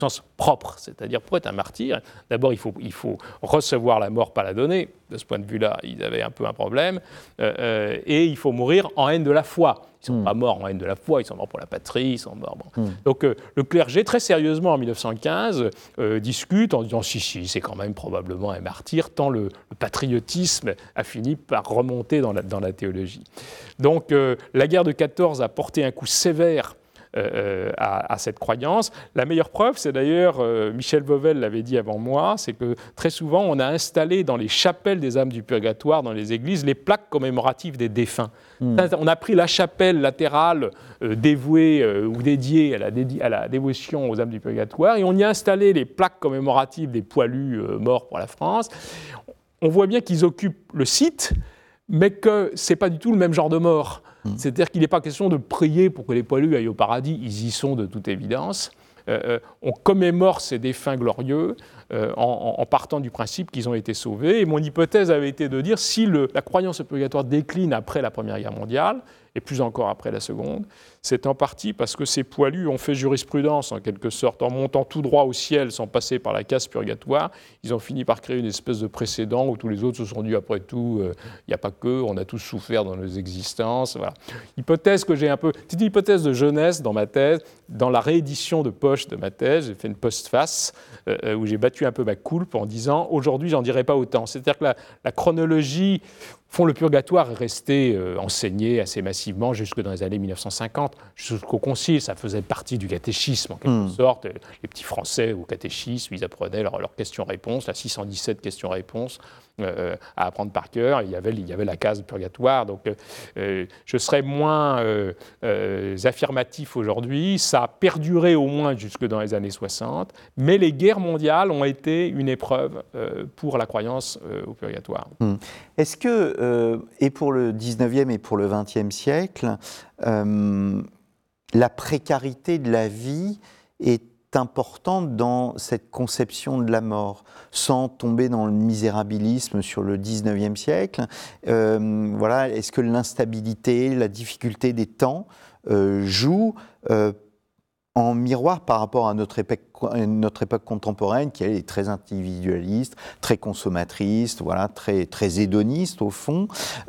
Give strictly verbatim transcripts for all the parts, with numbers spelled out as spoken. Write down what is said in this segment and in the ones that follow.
sens propre, c'est-à-dire pour être un martyr, d'abord il faut, il faut recevoir la mort, pas la donner. De ce point de vue-là, ils avaient un peu un problème. Euh, euh, et il faut mourir en haine de la foi. Ils ne sont mmh. pas morts en haine de la foi, ils sont morts pour la patrie, ils sont morts. Bon. Mmh. Donc euh, le clergé, très sérieusement, en mille neuf cent quinze, euh, discute en disant si, si, c'est quand même probablement un martyr, tant le, le patriotisme a fini par remonter dans la, dans la théologie. Donc euh, la guerre de quatorze a porté un coup sévère Euh, à, à cette croyance. La meilleure preuve, c'est d'ailleurs, euh, Michel Vauvel l'avait dit avant moi, c'est que très souvent, on a installé dans les chapelles des âmes du purgatoire, dans les églises, les plaques commémoratives des défunts. Mmh. On a pris la chapelle latérale euh, dévouée euh, ou dédiée à la, dédi- à la dévotion aux âmes du purgatoire et on y a installé les plaques commémoratives des poilus euh, morts pour la France. On voit bien qu'ils occupent le site, mais que ce n'est pas du tout le même genre de mort. Mmh. C'est-à-dire qu'il n'est pas question de prier pour que les poilus aillent au paradis, ils y sont de toute évidence. Euh, on commémore ces défunts glorieux euh, en, en partant du principe qu'ils ont été sauvés. Et mon hypothèse avait été de dire si le, la croyance au purgatoire décline après la Première Guerre mondiale, et plus encore après la Seconde, c'est en partie parce que ces poilus ont fait jurisprudence, en quelque sorte, en montant tout droit au ciel sans passer par la case purgatoire. Ils ont fini par créer une espèce de précédent où tous les autres se sont dit, après tout, il euh, n'y a pas que, on a tous souffert dans nos existences. Voilà. Hypothèse que j'ai un peu... C'est une hypothèse de jeunesse dans ma thèse. Dans la réédition de poche de ma thèse, j'ai fait une postface euh, où j'ai battu un peu ma coulpe en disant, aujourd'hui, j'en dirai pas autant. C'est-à-dire que la, la chronologie... Au fond, le purgatoire est resté euh, enseigné assez massivement jusque dans les années mille neuf cent cinquante, jusqu'au Concile. Ça faisait partie du catéchisme, en quelque mmh. sorte. Les petits Français au catéchisme, ils apprenaient leurs leur questions-réponses, la six cent dix-sept questions-réponses euh, à apprendre par cœur. Il y avait, il y avait la case purgatoire. Donc, euh, je serais moins euh, euh, affirmatif aujourd'hui. Ça a perduré au moins jusque dans les années soixante. Mais les guerres mondiales ont été une épreuve euh, pour la croyance euh, au purgatoire. Mmh. Est-ce que, euh, et pour le dix-neuvième et pour le vingtième siècle, euh, la précarité de la vie est importante dans cette conception de la mort, sans tomber dans le misérabilisme sur le dix-neuvième siècle? euh, voilà, Est-ce que l'instabilité, la difficulté des temps euh, jouent euh, en miroir par rapport à notre époque, notre époque contemporaine, qui elle, est très individualiste, très consommatrice, voilà, très, très hédoniste au fond,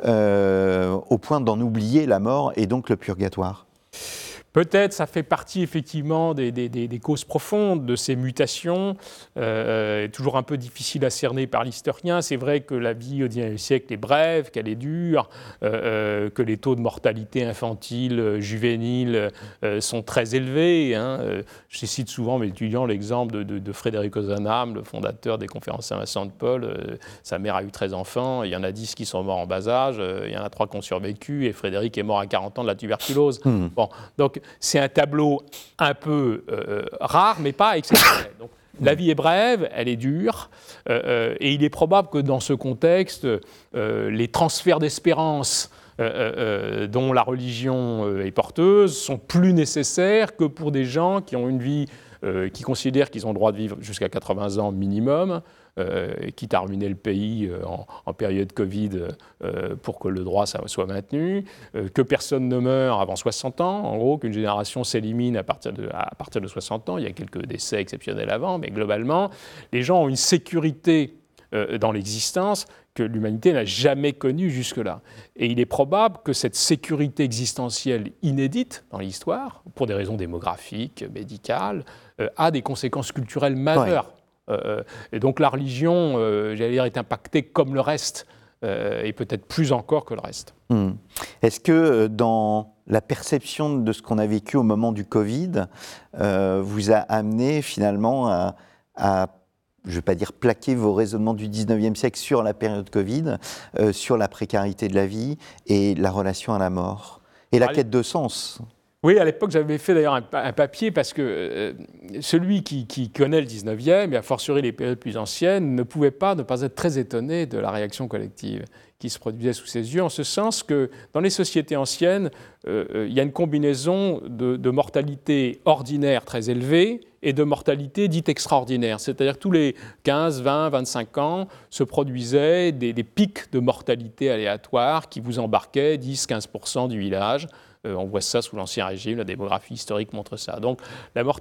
euh, au point d'en oublier la mort et donc le purgatoire? Peut-être ça fait partie effectivement des, des, des, des causes profondes de ces mutations, euh, toujours un peu difficile à cerner par l'historien. C'est vrai que la vie au dix-neuvième siècle est brève, qu'elle est dure, euh, que les taux de mortalité infantile, juvénile euh, sont très élevés. Hein. Je cite souvent mes étudiants l'exemple de, de, de Frédéric Ozanam, le fondateur des conférences Saint-Vincent de Paul. Euh, sa mère a eu treize enfants, il y en a dix qui sont morts en bas âge, euh, il y en a trois qui ont survécu et Frédéric est mort à quarante ans de la tuberculose. Mmh. Bon, donc c'est un tableau un peu euh, rare, mais pas exceptionnel. Donc, la vie est brève, elle est dure, euh, et il est probable que dans ce contexte, euh, les transferts d'espérance euh, euh, dont la religion euh, est porteuse sont plus nécessaires que pour des gens qui ont une vie, euh, qui considèrent qu'ils ont le droit de vivre jusqu'à quatre-vingts ans minimum, Euh, quitte à ruiner le pays euh, en, en période Covid euh, pour que le droit ça, soit maintenu, euh, que personne ne meurt avant soixante ans, en gros, qu'une génération s'élimine à partir, de, à partir de soixante ans. Il y a quelques décès exceptionnels avant, mais globalement, les gens ont une sécurité euh, dans l'existence que l'humanité n'a jamais connue jusque-là. Et il est probable que cette sécurité existentielle inédite dans l'histoire, pour des raisons démographiques, médicales, euh, a des conséquences culturelles majeures. Ouais. Euh, et donc la religion, euh, j'allais dire, est impactée comme le reste, euh, et peut-être plus encore que le reste. Mmh. Est-ce que dans la perception de ce qu'on a vécu au moment du Covid, euh, vous a amené finalement à, à je ne vais pas dire plaquer vos raisonnements du dix-neuvième siècle sur la période Covid, euh, sur la précarité de la vie et la relation à la mort, et la Allez. quête de sens? Oui, à l'époque, j'avais fait d'ailleurs un, un papier parce que euh, celui qui, qui connaît le dix-neuvième, et a fortiori les périodes plus anciennes, ne pouvait pas ne pas être très étonné de la réaction collective qui se produisait sous ses yeux, en ce sens que dans les sociétés anciennes, euh, il y a une combinaison de, de mortalité ordinaire très élevée et de mortalité dite extraordinaire. C'est-à-dire que tous les quinze, vingt, vingt-cinq ans se produisaient des, des pics de mortalité aléatoires qui vous embarquaient dix à quinze pour cent du village. Euh, on voit ça sous l'Ancien Régime, la démographie historique montre ça. Donc la mortalité